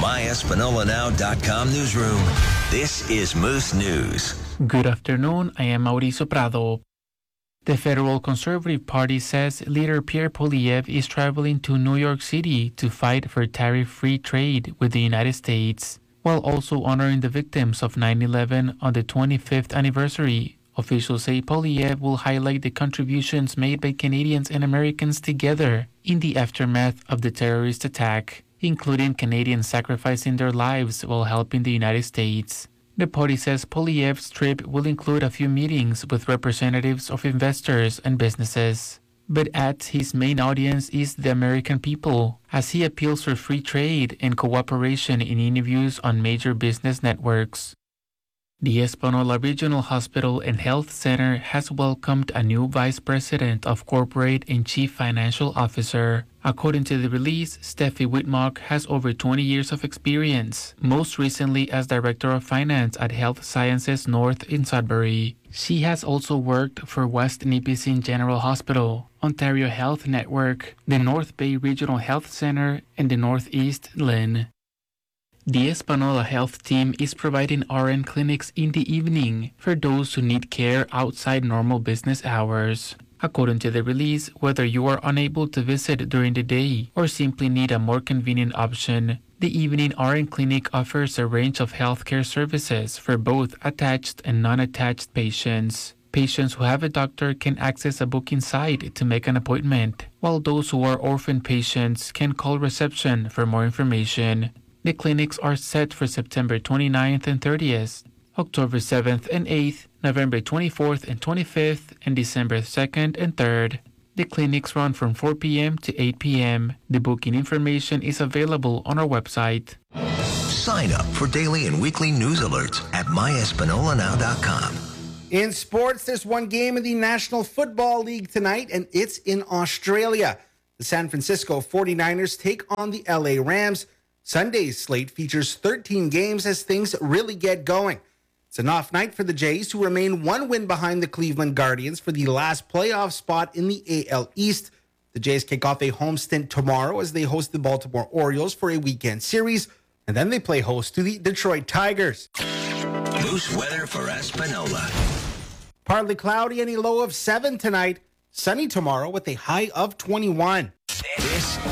MyEspanolaNow.com newsroom. This is Moose News. Good afternoon. I am Mauricio Prado. The Federal Conservative Party says leader Pierre Poilievre is traveling to New York City to fight for tariff-free trade with the United States, while also honoring the victims of 9/11 on the 25th anniversary. Officials say Poilievre will highlight the contributions made by Canadians and Americans together in the aftermath of the terrorist attack, including Canadians sacrificing their lives while helping the United States. The party says Poilievre's trip will include a few meetings with representatives of investors and businesses, but adds his main audience is the American people, as he appeals for free trade and cooperation in interviews on major business networks. The Espanola Regional Hospital and Health Center has welcomed a new Vice President of Corporate and Chief Financial Officer. According to the release, Steffi Whitmock has over 20 years of experience, most recently as Director of Finance at Health Sciences North in Sudbury. She has also worked for West Nipissing General Hospital, Ontario Health Network, the North Bay Regional Health Center, and the Northeast LHIN. The Espanola Health Team is providing RN clinics in the evening for those who need care outside normal business hours. According to the release, whether you are unable to visit during the day or simply need a more convenient option, the evening RN clinic offers a range of healthcare services for both attached and non-attached patients. Patients who have a doctor can access a booking site to make an appointment, while those who are orphan patients can call reception for more information. The clinics are set for September 29th and 30th, October 7th and 8th, November 24th and 25th, and December 2nd and 3rd. The clinics run from 4 p.m. to 8 p.m. The booking information is available on our website. Sign up for daily and weekly news alerts at MyEspanolaNow.com. In sports, there's one game in the National Football League tonight, and it's in Australia. The San Francisco 49ers take on the LA Rams. Sunday's slate features 13 games as things really get going. It's an off night for the Jays, who remain one win behind the Cleveland Guardians for the last playoff spot in the AL East. The Jays kick off a home stint tomorrow as they host the Baltimore Orioles for a weekend series, and then they play host to the Detroit Tigers. Moose weather for Espanola. Partly cloudy and a low of 7 tonight. Sunny tomorrow with a high of 21. This